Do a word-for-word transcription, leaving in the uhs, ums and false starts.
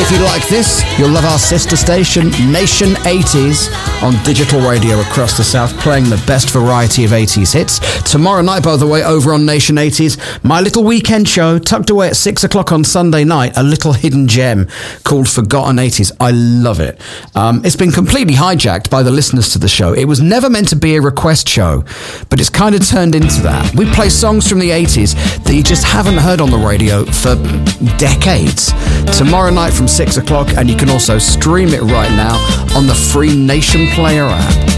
If you like this, you'll love our sister station, Nation eighties, on digital radio across the South, playing the best variety of eighties hits. Tomorrow night, by the way, over on Nation eighties, my little weekend show, tucked away at six o'clock on Sunday night, a little hidden gem called Forgotten eighties. I love it. Um, it's been completely hijacked by the listeners to the show. It was never meant to be a request show, but it's kind of turned into that. We play songs from the eighties that you just haven't heard on the radio for decades. Tomorrow night from six o'clock, and you can also stream it right now on the free Nation Player app.